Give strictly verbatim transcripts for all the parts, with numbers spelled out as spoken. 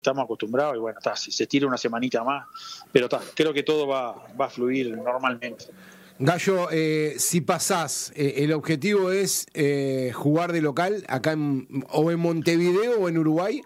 estamos acostumbrados y bueno, está, si se tira una semanita más, pero está, creo que todo va, va a fluir normalmente. Gallo, eh, si pasás, eh, ¿el objetivo es eh, jugar de local acá en, o en Montevideo o en Uruguay?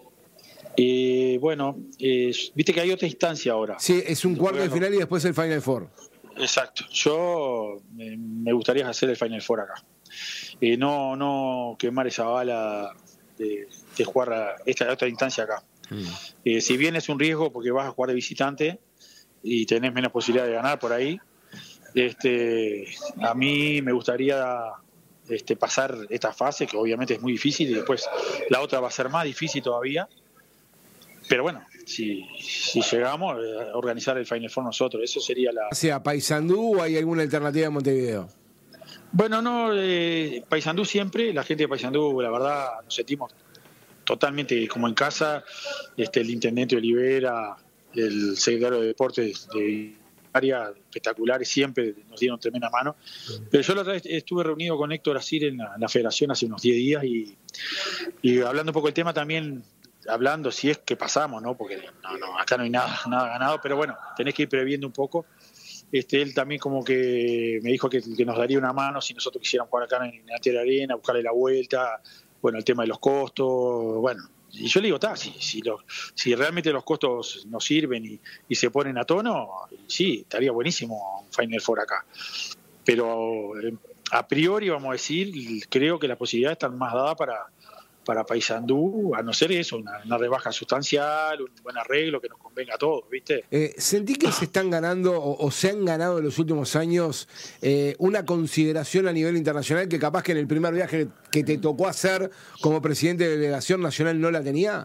Eh, bueno, eh, viste que hay otra instancia ahora. Sí, es un cuarto de Bueno, final y después el Final Four. Exacto. Yo eh, me gustaría hacer el Final Four acá. Eh, no, no quemar esa bala de, de jugar a esta otra instancia acá. Mm. Eh, si bien es un riesgo porque vas a jugar de visitante y tenés menos posibilidad de ganar por ahí, este, a mí me gustaría este, pasar esta fase, que obviamente es muy difícil, y después la otra va a ser más difícil todavía. Pero bueno, si, si llegamos a organizar el Final Four nosotros, eso sería la... ¿Sea Paysandú o hay alguna alternativa en Montevideo? Bueno, no, eh, Paysandú siempre, la gente de Paysandú, la verdad, nos sentimos totalmente como en casa. Este, el intendente Olivera, el secretario de Deportes de área espectaculares, siempre nos dieron tremenda mano. Pero yo la otra vez estuve reunido con Héctor Asir en la, en la federación hace unos diez días y, y hablando un poco del tema también, hablando si es que pasamos, ¿no? Porque no, no, acá no hay nada, nada ganado, pero bueno, tenés que ir previendo un poco. Este, él también como que me dijo que, que nos daría una mano si nosotros quisiéramos jugar acá en, en Ante la Arena, buscarle la vuelta, bueno, el tema de los costos, bueno. Y yo le digo, está, si, si, lo, si realmente los costos nos sirven y, y se ponen a tono, sí, estaría buenísimo un Final Four acá. Pero eh, a priori, vamos a decir, creo que las posibilidades están más dadas para, para Paysandú, a no ser eso, una, una rebaja sustancial, un buen arreglo que nos convenga a todos, ¿viste? Eh, ¿Sentí que se están ganando o, o se han ganado en los últimos años eh, una consideración a nivel internacional que capaz que en el primer viaje que te tocó hacer como presidente de delegación nacional no la tenía?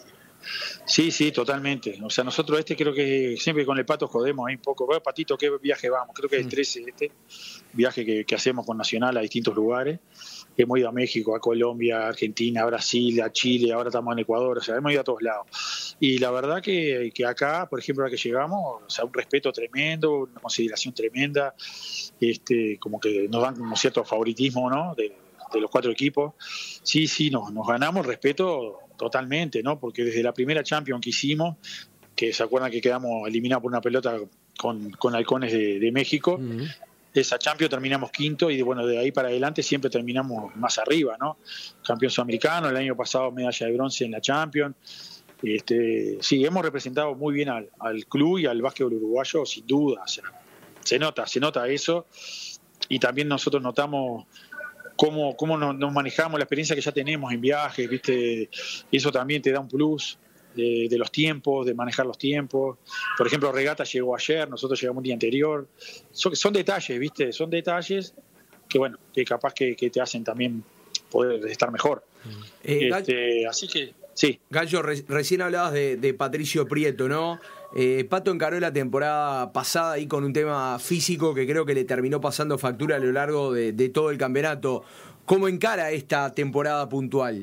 Sí, sí, totalmente. O sea, nosotros este creo que siempre con el Pato jodemos ahí un poco. Bueno, Patito, ¿qué viaje vamos? Creo que es el trece este viaje que, que hacemos con Nacional a distintos lugares. Hemos ido a México, a Colombia, a Argentina, a Brasil, a Chile, ahora estamos en Ecuador, o sea, hemos ido a todos lados. Y la verdad que, que acá, por ejemplo, ahora que llegamos, o sea, un respeto tremendo, una consideración tremenda, este, como que nos dan como cierto favoritismo, ¿no? De, de los cuatro equipos. Sí, sí, nos, nos ganamos respeto totalmente, ¿no? Porque desde la primera Champions que hicimos, que se acuerdan que quedamos eliminados por una pelota con, con Halcones de, de México, uh-huh. Esa Champions terminamos quinto y bueno, de ahí para adelante siempre terminamos más arriba, ¿no? Campeón sudamericano, el año pasado medalla de bronce en la Champions. Este, sí, hemos representado muy bien al, al club y al básquetbol uruguayo, sin duda. O sea, se nota, se nota eso. Y también nosotros notamos cómo, cómo nos, nos manejamos, la experiencia que ya tenemos en viajes, ¿viste? Y eso también te da un plus. De, de los tiempos, de manejar los tiempos. Por ejemplo, Regata llegó ayer, nosotros llegamos un día anterior. Son, son detalles, ¿viste? Son detalles que, bueno, que capaz que, que te hacen también poder estar mejor. Eh, este, Gallo, así que, sí. Gallo, re, recién hablabas de, de Patricio Prieto, ¿no? Eh, Pato encaró la temporada pasada ahí con un tema físico que creo que le terminó pasando factura a lo largo de, de todo el campeonato. ¿Cómo encara esta temporada puntual?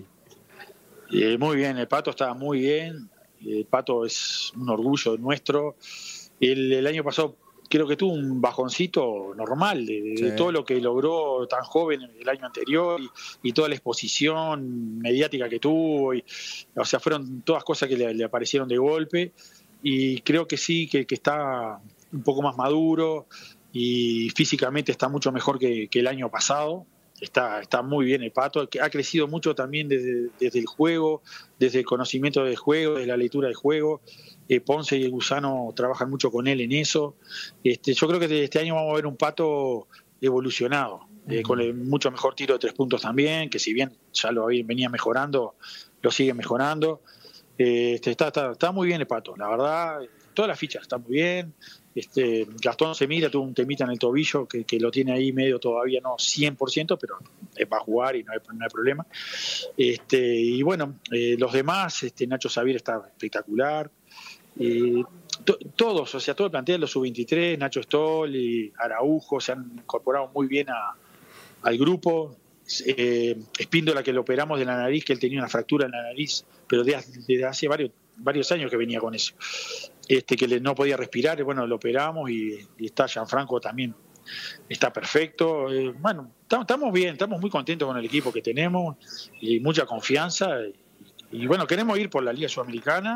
Eh, muy bien, el Pato está muy bien, el Pato es un orgullo nuestro. El, el año pasado creo que tuvo un bajoncito normal de, de, sí. de todo lo que logró tan joven el año anterior y, y toda la exposición mediática que tuvo. Y, o sea, fueron todas cosas que le, le aparecieron de golpe y creo que sí, que, que está un poco más maduro y físicamente está mucho mejor que, que el año pasado. Está, está muy bien el Pato, que ha crecido mucho también desde, desde el juego, desde el conocimiento del juego, desde la lectura del juego. Eh, Ponce y el Gusano trabajan mucho con él en eso. Este, yo creo que este año vamos a ver un Pato evolucionado, eh, con el mucho mejor tiro de tres puntos también, que si bien ya lo venía mejorando, lo sigue mejorando. Eh, este, está, está, está muy bien el Pato, la verdad, todas las fichas están muy bien. Este, Gastón Semira tuvo un temita en el tobillo que, que lo tiene ahí medio todavía no cien por ciento, pero va a jugar y no hay, no hay problema. Este, y bueno, eh, los demás, este, Nacho Xavier está espectacular. Eh, to, todos, o sea, todo el plantel, los sub veintitrés, Nacho Stoll y Araujo se han incorporado muy bien a, al grupo. Eh, Espíndola, que lo operamos de la nariz, que él tenía una fractura en la nariz, pero desde, desde hace varios, varios años que venía con eso. Este, que le, no podía respirar, bueno, lo operamos y, y está Gianfranco también, está perfecto. Eh, bueno, estamos bien, estamos muy contentos con el equipo que tenemos y mucha confianza y, y bueno, queremos ir por la Liga Sudamericana.